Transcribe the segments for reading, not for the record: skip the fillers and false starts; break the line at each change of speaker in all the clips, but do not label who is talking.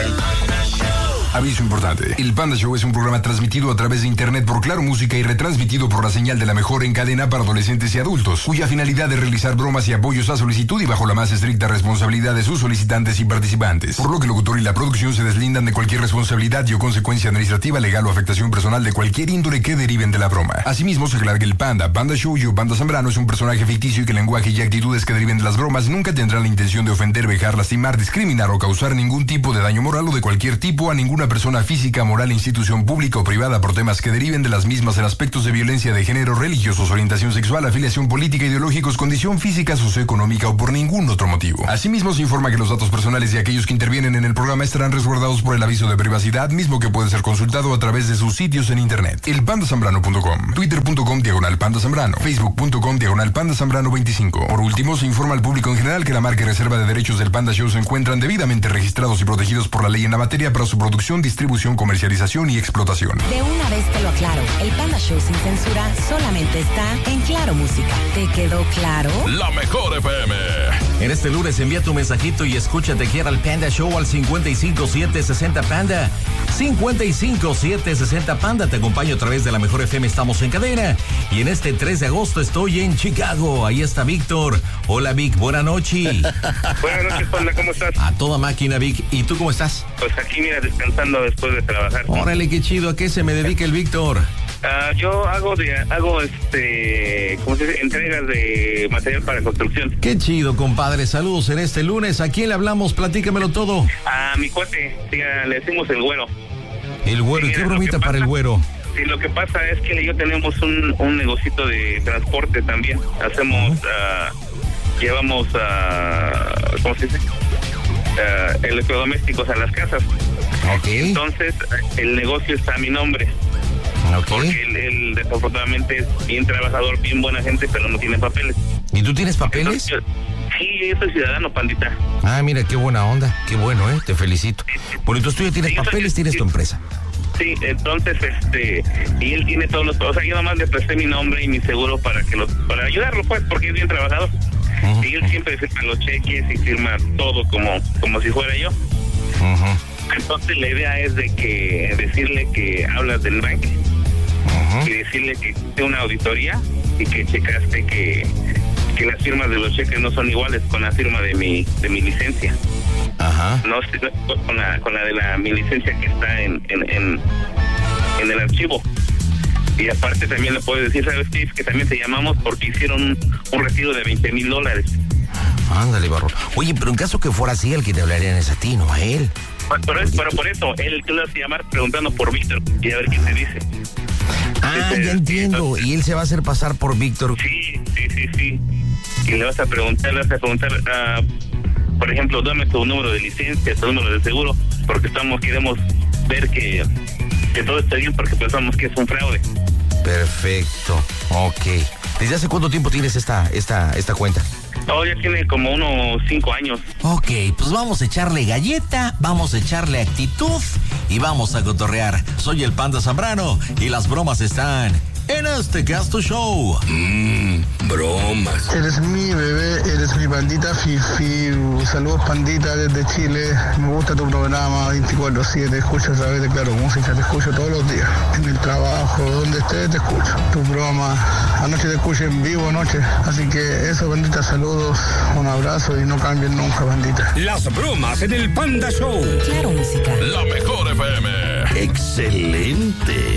Aviso importante. El Panda Show es un programa transmitido a través de internet por Claro Música y retransmitido por la señal de la mejor en cadena para adolescentes y adultos, cuya finalidad es realizar bromas y apoyos a solicitud y bajo la más estricta responsabilidad de sus solicitantes y participantes. Por lo que el locutor y la producción se deslindan de cualquier responsabilidad y o consecuencia administrativa, legal o afectación personal de cualquier índole que deriven de la broma. Asimismo, se aclara que el Panda Show y o Panda Zambrano es un personaje ficticio y que el lenguaje y actitudes que deriven de las bromas nunca tendrán la intención de ofender, vejar, lastimar, discriminar o causar ningún tipo de daño moral o de cualquier tipo a ninguna persona física, moral, institución pública o privada por temas que deriven de las mismas en aspectos de violencia de género, religiosos, orientación sexual, afiliación política, ideológicos, condición física, socioeconómica o por ningún otro motivo. Asimismo, se informa que los datos personales de aquellos que intervienen en el programa estarán resguardados por el aviso de privacidad, mismo que puede ser consultado a través de sus sitios en internet. elpandasambrano.com, twitter.com/pandazambrano, facebook.com/pandazambrano25. Por último, se informa al público en general que la marca y reserva de derechos del Panda Show se encuentran debidamente registrados y protegidos por la ley en la materia para su producción, distribución, comercialización y explotación.
De una vez te lo aclaro, el Panda Show sin censura solamente está en Claro Música. ¿Te quedó claro?
La mejor FM. En este lunes envía tu mensajito y escúchate quiera el Panda Show al 55760 Panda. 55760 Panda, te acompaño a través de la mejor FM, estamos en cadena. Y en este 3 de agosto estoy en Chicago, ahí está Víctor. Hola Vic, buena noche.
Buenas noches, Panda, ¿cómo estás?
A toda máquina, Vic. ¿Y tú cómo estás?
Pues aquí, mira, descansando después de trabajar.
Órale, qué chido. ¿A qué se me dedica el Víctor?
Yo hago ¿cómo se dice? Entregas de material para construcción.
Qué chido, compadre. Saludos en este lunes. ¿A quién le hablamos? Platícamelo todo.
A mi cuate, le decimos el güero.
El güero, ¿y qué bromita para el güero?
Sí, lo que pasa es que él y yo tenemos un negocito de transporte también. Hacemos, llevamos, ¿cómo se dice? Electrodomésticos a las casas.
Okay.
Entonces, el negocio está a mi nombre.
Okay.
Porque él desafortunadamente es bien trabajador, bien buena gente, pero no tiene papeles.
¿Y tú tienes papeles?
Entonces, sí, yo soy ciudadano, Pandita.
Ah, mira, qué buena onda. Qué bueno, te felicito. Bueno, entonces tú ya tienes papeles, tienes tu empresa.
Sí, entonces, y él tiene todos los, o sea, yo nomás le presté mi nombre y mi seguro para ayudarlo, pues, porque es bien trabajador. Y él siempre firma los cheques y firma todo como si fuera yo. Entonces la idea es decirle que hablas del banco y decirle que hice una auditoría y que checaste que las firmas de los cheques no son iguales con la firma de mi licencia. No con la de mi licencia que está en el archivo. Y aparte también le puedes decir, ¿sabes qué? Que también te llamamos porque hicieron un retiro de $20,000.
Ándale, barro. Oye, pero en caso que fuera así, el que te hablarían es a ti, no a él.
Pero por eso, él te lo hace llamar preguntando por Víctor y a ver qué te dice.
Ya entiendo. Entonces, y él se va a hacer pasar por Víctor.
Sí. Y le vas a preguntar, por ejemplo, dame tu número de licencia, tu número de seguro, porque queremos ver que todo esté bien, porque pensamos que es un fraude.
Perfecto, ok. ¿Desde hace cuánto tiempo tienes esta cuenta?
Ya tiene como unos 5 años.
Ok, pues vamos a echarle galleta, vamos a echarle actitud y vamos a cotorrear. Soy el Panda Zambrano y las bromas están en este Casto Show.
Bromas. Eres mi bebé, eres mi pandita fifi. Saludos, Pandita, desde Chile. Me gusta tu programa 24/7. Escucho a través de Claro Música. Te escucho todos los días. En el trabajo, donde estés, te escucho. Tu programa, anoche te escuché en vivo anoche. Así que eso, Pandita, saludos. Un abrazo y no cambien nunca, Pandita.
Las bromas en el Panda Show.
Claro Música.
La mejor FM. Excelente.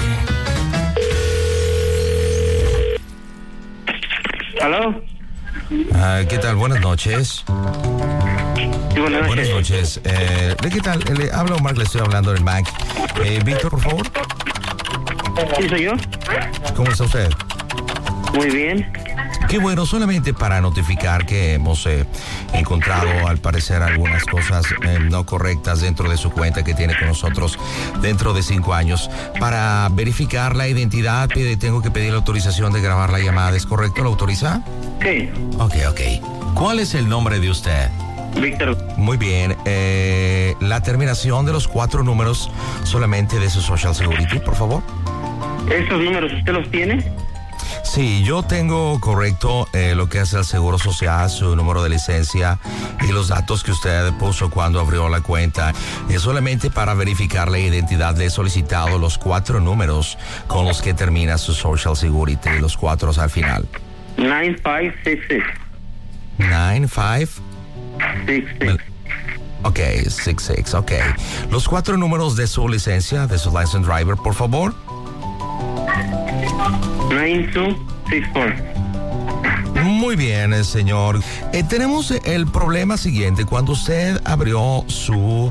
¿Aló?
¿Qué tal? Buenas noches.
Sí,
buenas noches. ¿Qué tal? Le habla Omar, le estoy hablando del Mac. Víctor, por favor.
Sí, soy yo.
¿Cómo está usted?
Muy bien.
Qué bueno, solamente para notificar que hemos encontrado al parecer algunas cosas no correctas dentro de su cuenta que tiene con nosotros dentro de 5 años. Para verificar la identidad, tengo que pedir la autorización de grabar la llamada. ¿Es correcto? ¿Lo autoriza?
Sí.
Ok. ¿Cuál es el nombre de usted?
Víctor.
Muy bien. La terminación de los 4 números solamente de su Social Security, por favor.
¿Esos números usted los tiene?
Sí, yo tengo correcto lo que es el seguro social, su número de licencia y los datos que usted puso cuando abrió la cuenta. Es solamente para verificar la identidad. Le he solicitado los 4 números con los que termina su Social Security, los 4 al final.
9566.
9566. Ok, 66, ok. Los 4 números de su licencia, de su license driver, por favor.
9264.
Muy bien, señor. Tenemos el problema siguiente. Cuando usted abrió su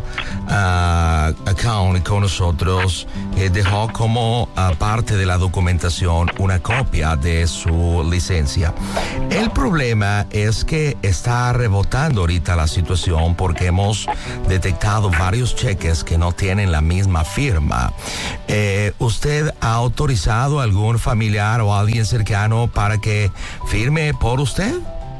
account con nosotros, dejó como parte de la documentación una copia de su licencia. El problema es que está rebotando ahorita la situación porque hemos detectado varios cheques que no tienen la misma firma. ¿Usted ha autorizado a algún familiar o alguien cercano para que firme por usted?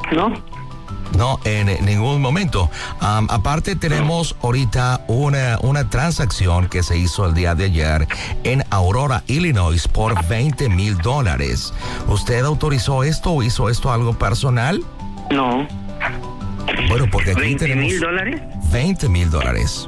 No, en ningún momento. Aparte tenemos ahorita una transacción que se hizo el día de ayer en Aurora, Illinois por $20,000. ¿Usted autorizó esto o hizo esto algo personal?
No.
Bueno, porque aquí tenemos
$20,000.
$20,000.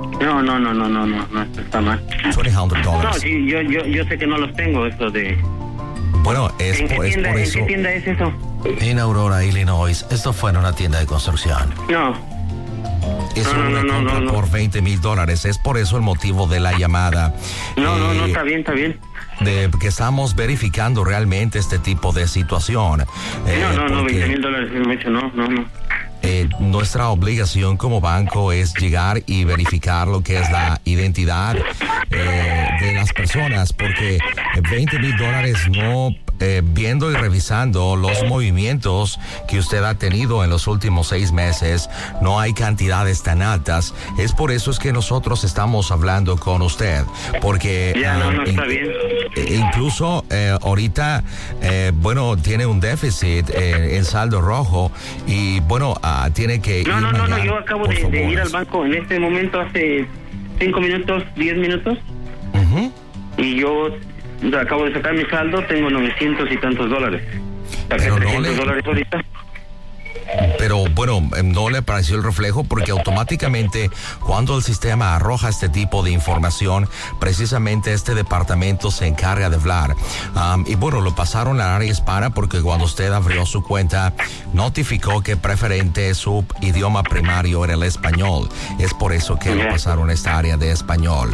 No, está mal.
$2,000.
No, sí, yo sé que no los tengo, eso de...
Bueno,
¿En qué tienda es eso?
En Aurora, Illinois. Esto fue en una tienda de construcción.
No.
Es una compra por $20,000. Es por eso el motivo de la llamada.
No, está bien.
De que estamos verificando realmente este tipo de situación.
No, $20,000 es mucho, no.
Nuestra obligación como banco es llegar y verificar lo que es la identidad de las personas, porque $20,000 no... viendo y revisando los movimientos que usted ha tenido en los últimos 6 meses, no hay cantidades tan altas. Es por eso es que nosotros estamos hablando con usted, porque
está bien.
Incluso ahorita, tiene un déficit en saldo rojo y tiene que ir mañana,
yo acabo de ir al banco en este momento hace 5 minutos, 10 minutos.
Uh-huh.
Y yo acabo de sacar mi saldo, tengo 900 y tantos dólares.
Pero
$300 ahorita.
Pero no le apareció el reflejo porque automáticamente cuando el sistema arroja este tipo de información, precisamente este departamento se encarga de hablar. Lo pasaron al área hispana porque cuando usted abrió su cuenta, notificó que preferente su idioma primario era el español. Es por eso que lo pasaron a esta área de español.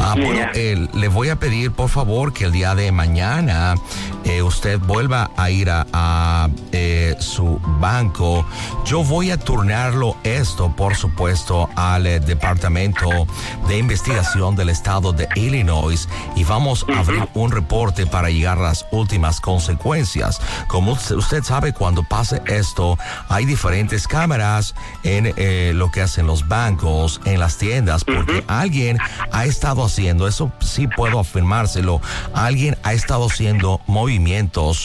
Le voy a pedir, por favor, que el día de mañana usted vuelva a ir a su banco. Yo voy a turnarlo esto, por supuesto, al Departamento de Investigación del Estado de Illinois y vamos a abrir un reporte para llegar a las últimas consecuencias. Como usted sabe, cuando pase esto, hay diferentes cámaras en lo que hacen los bancos, en las tiendas, porque alguien ha estado haciendo, eso sí puedo afirmárselo, alguien ha estado haciendo movimientos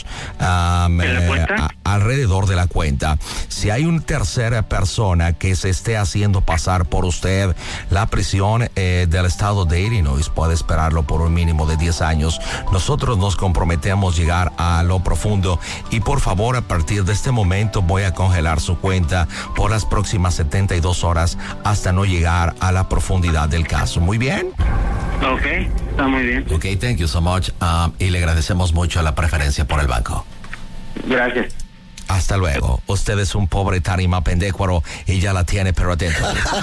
alrededor de la cuenta. Si hay una tercera persona que se esté haciendo pasar por usted, la prisión del estado de Illinois puede esperarlo por un mínimo de 10 años. Nosotros nos comprometemos a llegar a lo profundo y por favor, a partir de este momento voy a congelar su cuenta por las próximas 72 horas hasta no llegar a la profundidad del caso. ¿Muy bien?
Ok, está muy bien.
Ok, thank you so much. Y le agradecemos mucho la preferencia por el banco.
Gracias.
Hasta luego. Usted es un pobre tarima pendécuaro y ya la tiene pero adentro.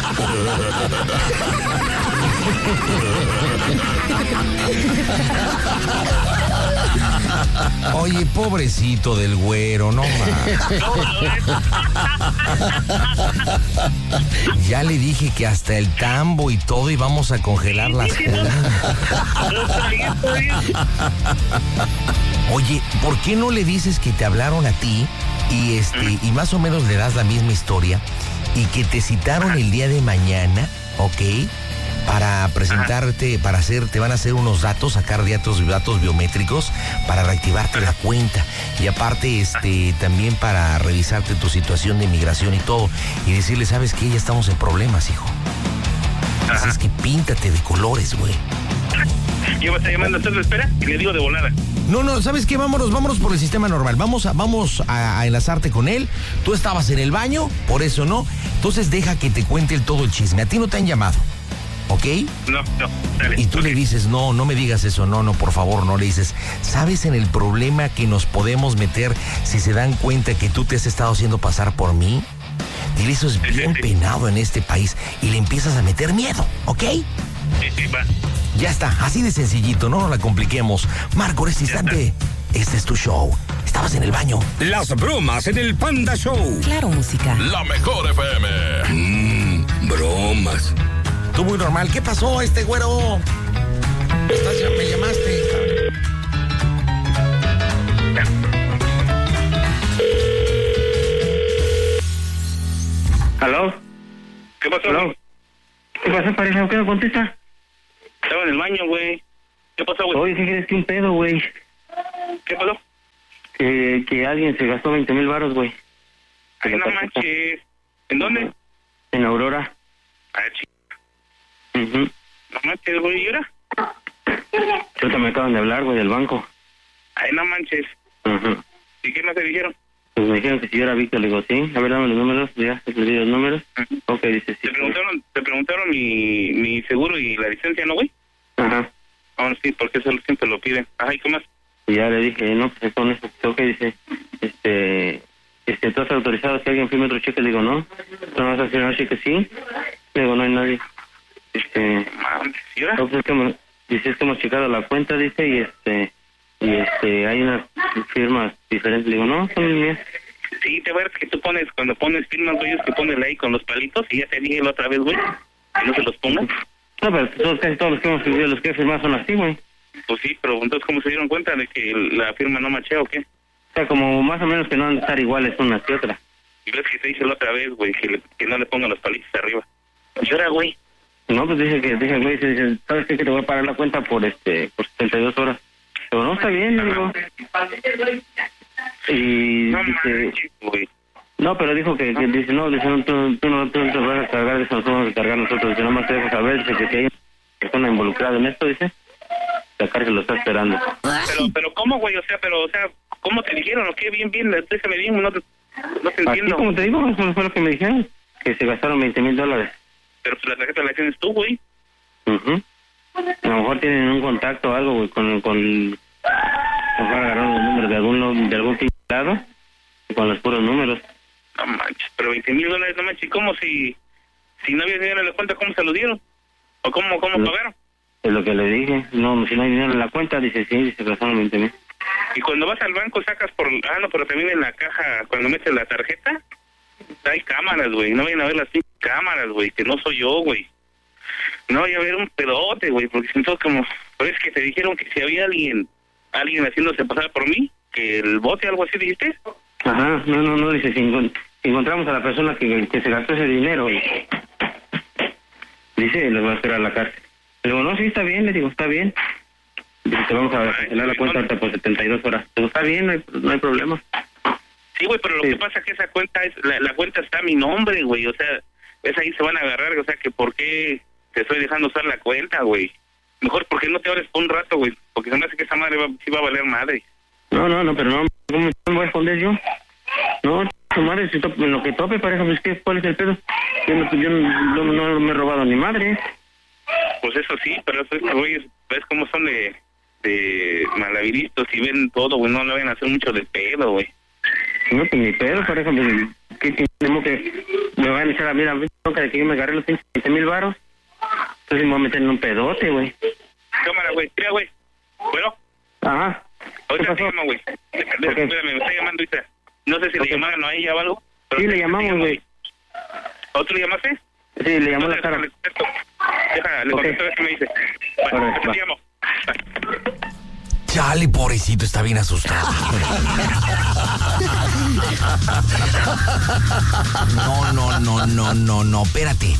Oye, pobrecito del güero, no más. Ya le dije que hasta el tambo y todo íbamos a congelar las cosas. Oye, ¿por qué no le dices que te hablaron a ti y más o menos le das la misma historia y que te citaron el día de mañana, ¿ok? Para presentarte, te van a hacer unos datos, sacar datos biométricos para reactivarte la cuenta y aparte también para revisarte tu situación de inmigración y todo y decirle, ¿sabes qué? Ya estamos en problemas, hijo. Así es que píntate de colores, güey.
Yo me está llamando, entonces espera y le digo de volada.
No, ¿sabes qué? Vámonos por el sistema normal. Vamos a enlazarte con él. Tú estabas en el baño, por eso no. Entonces deja que te cuente todo el chisme. A ti no te han llamado, ¿ok?
No, dale.
Y tú le dices, no me digas eso, no, por favor, no le dices. ¿Sabes en el problema que nos podemos meter si se dan cuenta que tú te has estado haciendo pasar por mí? Dile, eso es bien penado en este país y le empiezas a meter miedo, ¿ok?
Sí, va.
Ya está, así de sencillito, no nos la compliquemos. Marco, en este instante, este es tu show. Estabas en el baño.
Las bromas en el Panda Show.
Claro, música.
La mejor FM.
Bromas.
Tú muy normal. ¿Qué pasó, güero? Me llamaste.
¿Aló?
¿Qué pasó?
¿Aló? ¿Qué pasa, pareja? ¿Por qué no contesta?
Estaba en el baño, güey. ¿Qué pasó, güey?
Oye, ¿qué crees que un pedo, güey?
¿Qué pasó?
Que alguien se gastó 20,000 varos, güey.
Ay, no manches. ¿En dónde?
En Aurora.
Ay, No manches, güey. ¿Y ahora?
Ahorita me acaban de hablar, güey, del banco.
Ay, no manches. ¿Y qué más te dijeron?
Pues me dijeron que si yo era Víctor, le digo, sí. A ver, dame los números. Ya, te di los números. Ok, dice sí.
Te preguntaron mi seguro y la licencia, ¿no, güey?
Ajá.
Ah, sí, porque eso siempre lo piden. Ajá, ¿y qué más?
Y ya le dije, no, pues con eso, ok, dice, ¿tú has autorizado si alguien firme otro cheque? Le digo, no. ¿No vas a firmar cheque? Sí. Le digo, no hay nadie.
¿Y ahora?
No, pues es que hemos checado la cuenta, dice, y hay unas firmas diferentes. Le digo, no, son mías.
Sí, te ves que tú pones, cuando pones firmas, güey, es que pones ahí con los palitos, y ya te dije la otra vez, güey, que no se los pongas.
No, pero casi todos los que he firmado son así, güey.
Pues sí, pero entonces, ¿cómo se dieron cuenta de que la firma no machea o qué?
O sea, como más o menos que no van a estar iguales unas que otras.
Y ves que te dije la otra vez, güey, que no le pongan los palitos arriba. ¿Y ahora, güey?
No, pues dije, güey, dice, ¿sabes qué? Que te voy a parar la cuenta por 72 horas. Pero no, está bien, le digo. Y
No
dice,
manches, güey.
no, pero dijo que dice, no, tú no te vas a cargar de eso, nos vamos a cargar nosotros. Dice, nomás te dejo saber, dice que si hay una persona involucrada en esto, dice, la cárcel lo está esperando.
Pero ¿cómo, güey? O sea, ¿cómo te dijeron o qué? Bien, déjame bien, no te entiendo.
Así como te digo, eso fue lo que me dijeron, que se gastaron $20,000.
Pero pues la tarjeta la tienes tú, güey.
A lo mejor tienen un contacto o algo, güey, con a lo mejor agarraron el número de algún lado, con los puros números.
No manches, pero $20,000, no manches, ¿cómo si no había dinero en la cuenta, cómo se lo dieron? ¿O cómo pagaron?
Es lo que le dije, no, si no hay dinero en la cuenta, dice, sí, dice, gastaron 20,000.
Y cuando vas al banco sacas no, pero también en la caja, cuando metes la tarjeta, hay cámaras, güey, no vayan a ver las cámaras, güey, que no soy yo, güey. No vaya a ver un pedote, güey, porque siento como, pero es que te dijeron que si había alguien haciéndose pasar por mí, que el bote, algo así, ¿dijiste?
Ajá, no, dice, si encontramos a la persona que se gastó ese dinero, dice, le va a esperar a la cárcel. Le digo, no, sí, está bien, le digo, está bien. Dice, te vamos a cancelar la cuenta hasta por 72 horas. Digo, está bien, no hay problema.
Sí, güey, pero lo que pasa es que esa cuenta la cuenta está a mi nombre, güey, o sea, es ahí se van a agarrar, o sea, que por qué te estoy dejando usar la cuenta, güey. Mejor porque no te hables por un rato, güey, porque se me hace que esa madre sí va a valer madre.
No, pero no, ¿cómo me voy a esconder yo? No, tu madre, si en lo que tope, pareja, pues, ¿cuál es el pedo? Yo no me he robado ni madre.
Pues eso sí, pero esos güeyes, ves cómo son de malaviristas y ven todo, güey, no le van a hacer mucho de pedo, güey.
No, pues ni pedo, pareja, que tenemos que me van a echar a mí la bronca de que yo me agarré los 20,000 varos. Entonces me voy a meter en un pedote, güey.
Cámara, güey, tira, güey. Bueno.
Ajá.
Ahorita te llamo, güey. Espérame, me está llamando ahorita. No sé si le llamaron a ella o algo.
Sí, le llamamos, güey.
¿O tú le llamaste?
Sí, le llamó la cara.
Le contesto a ver qué me dice. Bueno, te llamo.
Chale, pobrecito, está bien asustado. No, espérate.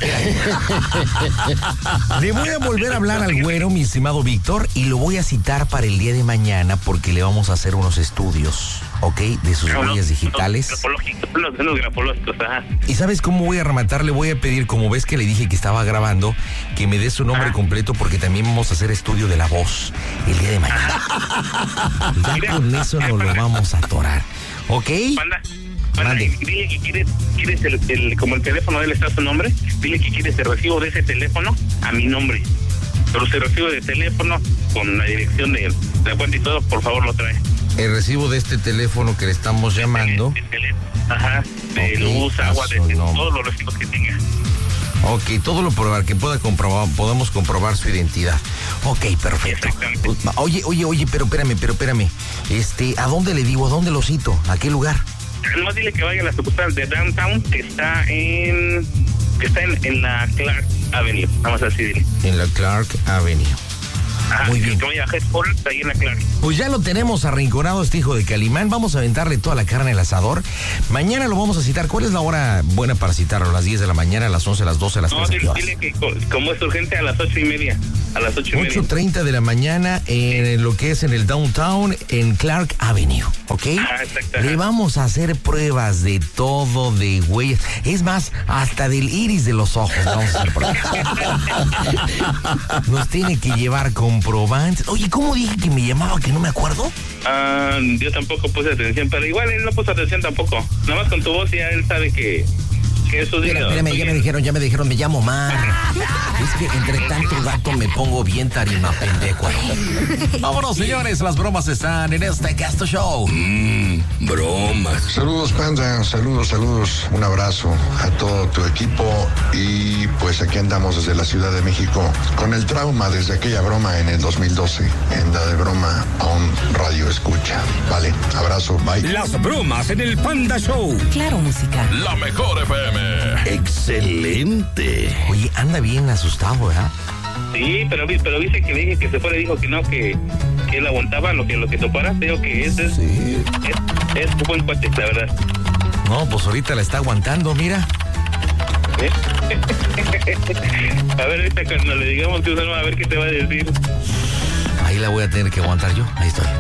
Le voy a volver a hablar al güero, mi estimado Víctor, y lo voy a citar para el día de mañana porque le vamos a hacer unos estudios, ¿ok? De sus huellas digitales.
Los grafológicos, ajá.
¿Y sabes cómo voy a rematar? Le voy a pedir, como ves que le dije que estaba grabando, que me dé su nombre completo porque también vamos a hacer estudio de la voz el día de mañana. Ya con eso nos lo vamos a atorar, ¿ok?
Panda, dile que quieres como el teléfono de él está su nombre, dile que quieres el recibo de ese teléfono a mi nombre. Pero si recibo de teléfono con la dirección de la cuenta y todo, por favor lo trae.
El recibo de este teléfono que le estamos llamando.
Ajá, de luz, agua, de todos los recibos que tenga.
Ok, todo lo probar, que podamos comprobar su identidad. Ok, perfecto. Oye, pero espérame. ¿A dónde le digo? ¿A dónde lo cito? ¿A qué lugar?
No, dile que vaya a la sucursal de Downtown, que está en la Clark Avenue. Vamos a decir, dile.
En la Clark Avenue.
Ajá,
muy bien.
Que vaya a Headquarters, ahí en la Clark.
Pues ya lo tenemos arrinconado este hijo de Calimán. Vamos a aventarle toda la carne al asador. Mañana lo vamos a citar. ¿Cuál es la hora buena para citarlo? ¿A las 10 de la mañana, a las 11, a las 12, a las 13?
No, dile que como es urgente, a las 8:30. A las 8:30.
8:30 de la mañana en lo que es en el Downtown, en Clark Avenue, ¿ok?
Exacto.
Le vamos a hacer pruebas de todo, de huellas. Es más, hasta del iris de los ojos vamos a hacer pruebas. Nos tiene que llevar comprobantes. Oye, ¿cómo dije que me llamaba que no me acuerdo?
Yo tampoco puse atención, pero igual él no puso atención tampoco. Nada más con tu voz ya él sabe que eso diga.
Espérame, ya me dijeron, me llamo Mar. Es que entre tanto dato me pongo bien tarima pendejo. Vámonos, señores, las bromas están en este Casto Show.
Bromas.
Saludos, Panda, saludos. Un abrazo a todo tu equipo y pues aquí andamos desde la Ciudad de México con el trauma desde aquella broma en el 2012 en la de broma a un radio escucha. Vale, abrazo, bye.
Las bromas en el Panda Show.
Claro, música.
La mejor FM.
Excelente.
Oye, anda bien asustado, ¿verdad?
Sí, pero dice que dije que se fue, le dijo que no, que él aguantaba lo que topara. Digo que es buen cuate, la verdad.
No, pues ahorita la está aguantando, mira.
A ver, ahorita cuando le digamos que usamos, a ver qué te va a decir.
Ahí la voy a tener que aguantar yo. Ahí estoy.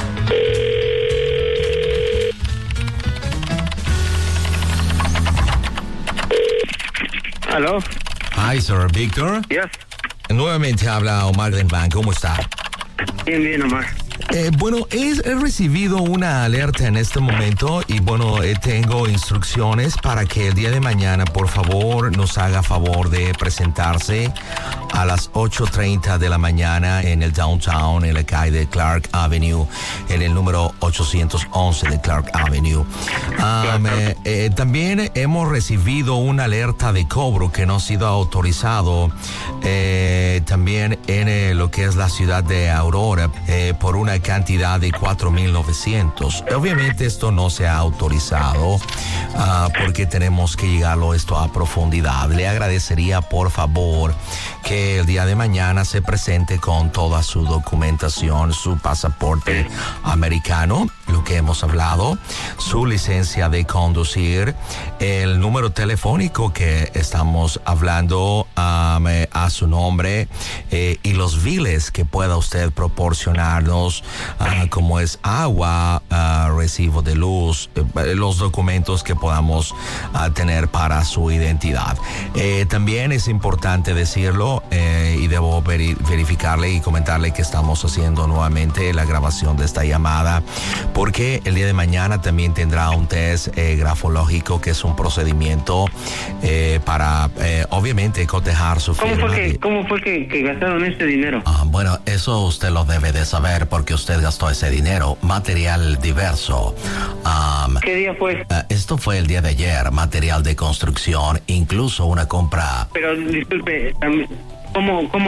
¿Aló?
Hi, sir. Víctor.
Yes.
Nuevamente habla Omar Denban. ¿Cómo está?
Bien, Omar.
Bueno, he recibido una alerta en este momento y bueno, tengo instrucciones para que el día de mañana, por favor, nos haga favor de presentarse a las 8:30 de la mañana en el Downtown, en la calle de Clark Avenue, en el número 811 de Clark Avenue. También hemos recibido una alerta de cobro que no ha sido autorizado también en lo que es la ciudad de Aurora por una cantidad de $4,900. Obviamente esto no se ha autorizado porque tenemos que llegarlo esto a profundidad. Le agradecería por favor que el día de mañana se presente con toda su documentación, su pasaporte americano, lo que hemos hablado, su licencia de conducir, el número telefónico que estamos hablando a su nombre y los biles que pueda usted proporcionarnos, como es agua, recibo de luz, los documentos que podamos tener para su identidad. También es importante decirlo y debo verificarle y comentarle que estamos haciendo nuevamente la grabación de esta llamada porque el día de mañana también tendrá un test grafológico, que es un procedimiento para obviamente cotejar su firma.
¿Cómo fue que gastaron este dinero?
Bueno, eso usted lo debe de saber porque usted gastó ese dinero. Material diverso.
¿Qué día fue?
Esto fue el día de ayer. Material de construcción, incluso una compra.
Pero disculpe,
¿Cómo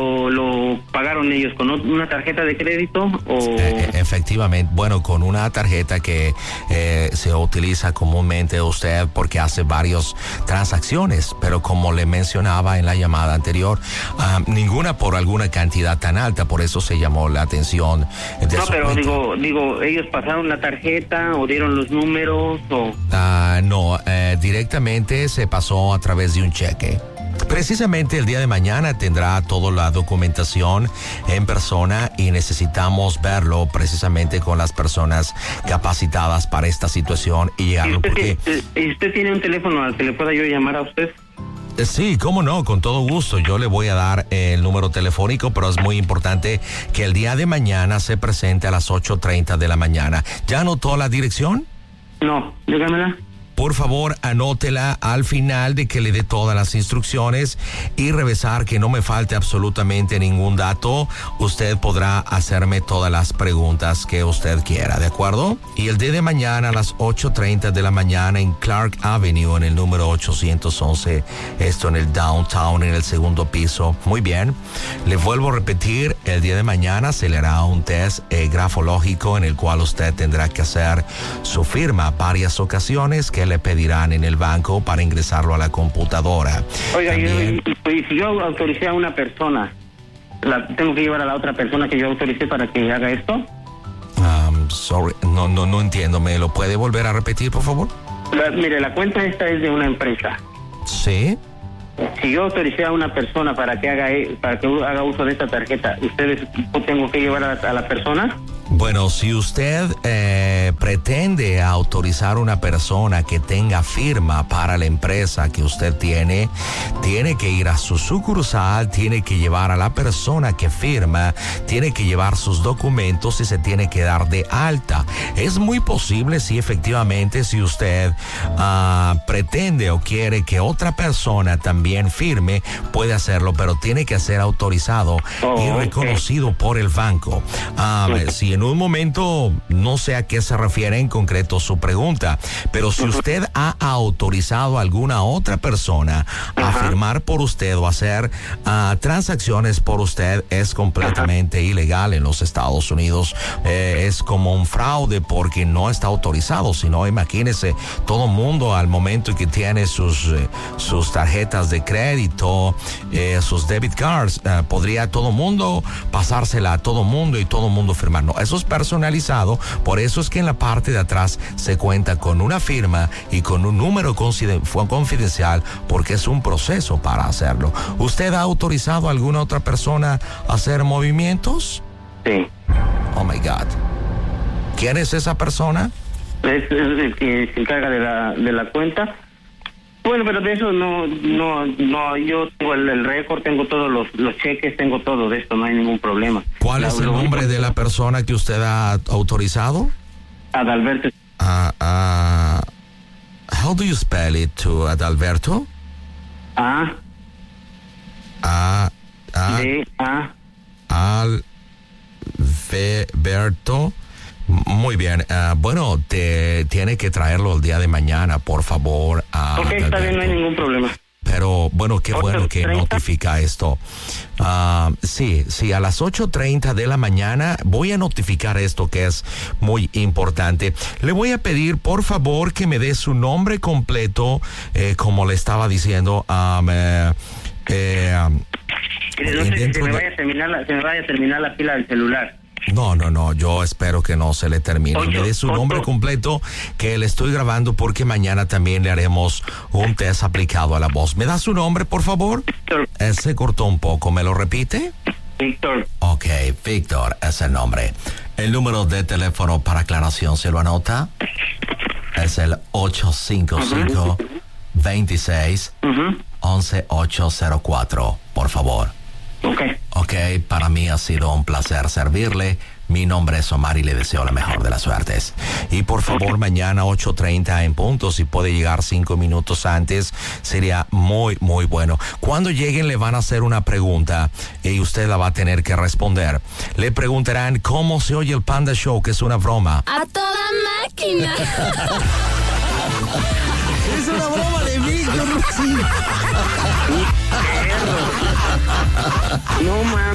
lo pagaron ellos? ¿Con una tarjeta de crédito o...?
Efectivamente, bueno, con una tarjeta que se utiliza comúnmente usted porque hace varias transacciones, pero como le mencionaba en la llamada anterior, ninguna por alguna cantidad tan alta, por eso se llamó la atención de
No,
su
pero
cuenta.
digo, ¿ellos pasaron la tarjeta o dieron los números o...?
No, directamente se pasó a través de un cheque. Precisamente el día de mañana tendrá toda la documentación en persona y necesitamos verlo precisamente con las personas capacitadas para esta situación y llegarlo porque...
¿Y usted tiene un teléfono al que le pueda yo llamar a usted?
Sí, cómo no, con todo gusto. Yo le voy a dar el número telefónico, pero es muy importante que el día de mañana se presente a las 8:30 de la mañana. ¿Ya anotó la dirección?
No, dígamela.
Por favor, anótela al final de que le dé todas las instrucciones y revisar que no me falte absolutamente ningún dato. Usted podrá hacerme todas las preguntas que usted quiera, ¿de acuerdo? Y el día de mañana a las 8:30 de la mañana en Clark Avenue, en el número 811, esto en el downtown, en el segundo piso. Muy bien. Le vuelvo a repetir, el día de mañana se le hará un test grafológico en el cual usted tendrá que hacer su firma varias ocasiones que le pedirán en el banco para ingresarlo a la computadora.
Oiga,
También,
y si yo autoricé a una persona, ¿la tengo que llevar a la otra persona que yo autoricé para que haga esto?
sorry, no entiendo. ¿Me lo puede volver a repetir, por favor?
Mire, la cuenta esta es de una empresa.
Sí.
Si yo autoricé a una persona para que haga uso de esta tarjeta, ¿ustedes tengo que llevar a la persona?
Bueno, si usted pretende autorizar a una persona que tenga firma para la empresa que usted tiene que ir a su sucursal, tiene que llevar a la persona que firma, tiene que llevar sus documentos y se tiene que dar de alta. Es muy posible, si efectivamente, si usted pretende o quiere que otra persona también firme, puede hacerlo, pero tiene que ser autorizado y reconocido por el banco. Si en un momento, no sé a qué se refiere en concreto su pregunta, pero si usted ha autorizado a alguna otra persona a firmar por usted o hacer transacciones por usted, es completamente ilegal en los Estados Unidos. Es como un fraude porque no está autorizado. Si no, imagínese, todo mundo al momento que tiene sus tarjetas de crédito, sus debit cards, podría todo mundo pasársela a todo mundo y todo mundo firmar. No, eso es personalizado, por eso es que en la parte de atrás se cuenta con una firma y con un número confidencial, porque es un proceso para hacerlo. ¿Usted ha autorizado a alguna otra persona a hacer movimientos?
Sí.
Oh my God. ¿Quién es esa persona?
Es el que se encarga de la cuenta. Bueno, pero de eso no, yo tengo el récord, tengo todos los cheques, tengo todo de esto, no hay ningún problema.
¿Cuál es el nombre de la persona que usted ha autorizado?
Adalberto.
How do you spell it to Adalberto? Alberto. Muy bien. Bueno, tiene que traerlo el día de mañana, por favor.
Ok, está bien, no hay ningún problema.
Pero bueno, qué bueno que
8:30.
notifica esto. Sí, a las 8:30 de la mañana voy a notificar esto, que es muy importante. Le voy a pedir, por favor, que me dé su nombre completo, como le estaba diciendo.
No sé si se me vaya a terminar la pila del celular.
No, yo espero que no se le termine. Me dé su nombre completo, que le estoy grabando porque mañana también le haremos un test aplicado a la voz. ¿Me da su nombre, por favor?
Víctor.
Se cortó un poco, ¿me lo repite?
Víctor.
Ok, Víctor es el nombre. El número de teléfono para aclaración, ¿se lo anota? Es el 855-26-11804, por favor. Ok, para mí ha sido un placer servirle. Mi nombre es Omar y le deseo la mejor de las suertes. Y por favor, mañana 8:30 en punto, si puede llegar 5 minutos antes, sería muy, muy bueno. Cuando lleguen le van a hacer una pregunta y usted la va a tener que responder. Le preguntarán cómo se oye el Panda Show, que es una broma.
¡A toda máquina!
Es una broma de Víctor. Sí.
No, man.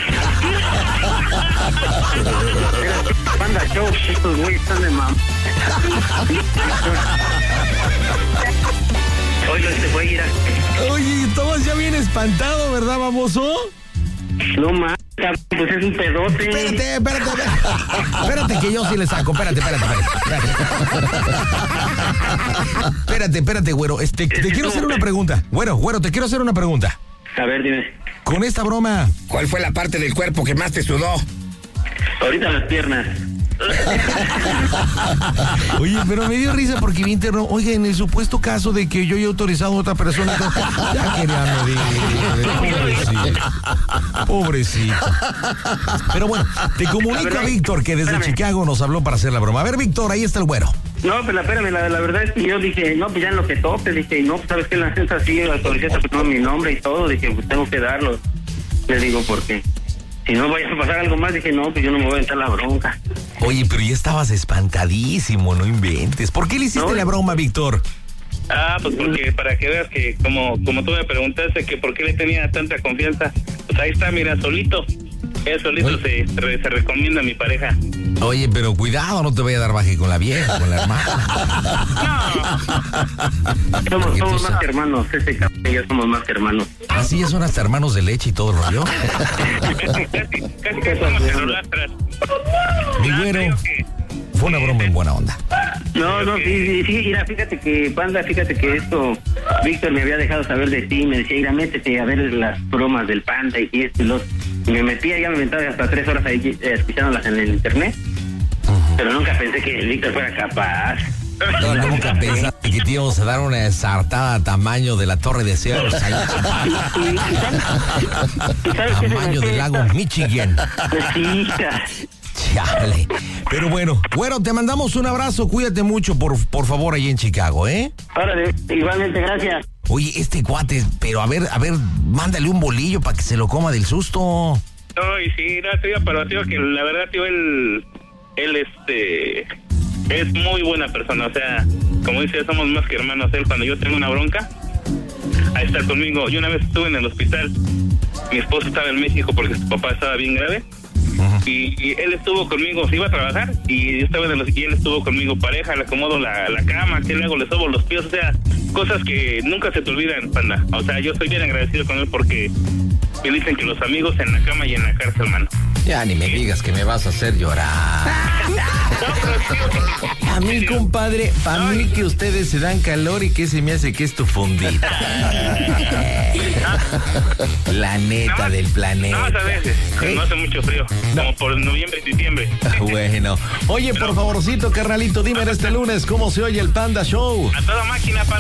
Panda Show, estos güeyes están de mam. Oye, este güey irá.
Oye, todos ya bien espantado, ¿verdad, baboso?
No, man. Pues es un pedote.
Espérate que yo sí le saco. Espérate. Espérate, güero. Te quiero hacer una pregunta. Güero, te quiero hacer una pregunta.
A ver, dime.
Con esta broma,
¿cuál fue la parte del cuerpo que más te sudó?
Ahorita las piernas.
Oye, pero me dio risa porque vi interno. Oiga, en el supuesto caso de que yo haya autorizado a otra persona, ya quería medir. Pobrecito. Pero bueno, te comunico a Víctor que desde Chicago nos habló para hacer la broma. A ver, Víctor, ahí está el güero.
No, pero espérame, la verdad es que yo dije, no, pues ya en lo que toque, dije, no, pues sabes que la gente así autoricé mi nombre y todo, dije, pues tengo que darlo. Le digo, ¿por qué? Si no vaya a pasar algo más, dije, no, pues yo no me voy a entrar la bronca.
Oye, pero ya estabas espantadísimo, no inventes. ¿Por qué le hiciste la broma, Víctor?
Pues porque para que veas que como tú me preguntaste que por qué le tenía tanta confianza, pues ahí está, mira, solito. Él solito se recomienda a mi pareja.
Oye, pero cuidado, no te vaya a dar baje con la vieja, con la
hermana. Somos más que hermanos, ese cabrón y yo somos más que hermanos.
Así ya son hasta hermanos de leche y todo el rollo.
casi somos hermanastras.
Mi güero, fue una broma en buena onda.
No, sí, mira, fíjate que esto, Víctor me había dejado saber de ti, me decía, mira, métete a ver las bromas del Panda y esto y los... Y me metía, ya me aventaba hasta 3 horas ahí escuchándolas en el internet, pero nunca pensé que el Víctor fuera capaz.
No, nunca pensaste que te íbamos a dar una ensartada tamaño de la Torre de Sears. Tamaño del lago Michigan.
Sí,
chale. Pero bueno, te mandamos un abrazo, cuídate mucho, por favor, ahí en Chicago, ¿eh?
Órale, igualmente, gracias.
Oye, este cuate, pero a ver, mándale un bolillo para que se lo coma del susto.
No, y sí, no, tío, pero tío, que la verdad, tío, él es muy buena persona, o sea, como dice, somos más que hermanos. Él, cuando yo tengo una bronca, ahí está conmigo. Yo una vez estuve en el hospital, mi esposo estaba en México porque su papá estaba bien grave. Y él estuvo conmigo, se iba a trabajar y yo estaba y él estuvo conmigo, pareja, le acomodo la cama, que le hago, le sobo los pies, o sea, cosas que nunca se te olvidan, Panda. O sea, yo estoy bien agradecido con él porque me dicen que los amigos en la cama y en la cárcel, mano.
Ya ni me digas que me vas a hacer llorar. A mí, compadre, para mí que ustedes se dan calor y que se me hace que es tu fondita. La neta del planeta.
No, a veces, no hace mucho frío, como por noviembre y diciembre.
Bueno. Oye, por favorcito, carnalito, dime este lunes cómo se oye el Panda Show.
A toda máquina, Panda.